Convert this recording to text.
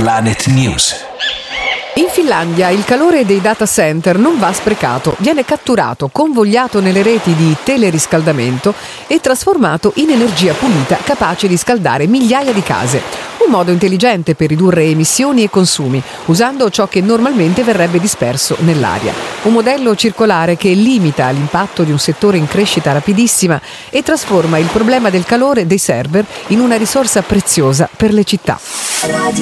Planet News. In Finlandia il calore dei data center non va sprecato, viene catturato, convogliato nelle reti di teleriscaldamento e trasformato in energia pulita capace di scaldare migliaia di case. Un modo intelligente per ridurre emissioni e consumi, usando ciò che normalmente verrebbe disperso nell'aria. Un modello circolare che limita l'impatto di un settore in crescita rapidissima e trasforma il problema del calore dei server in una risorsa preziosa per le città.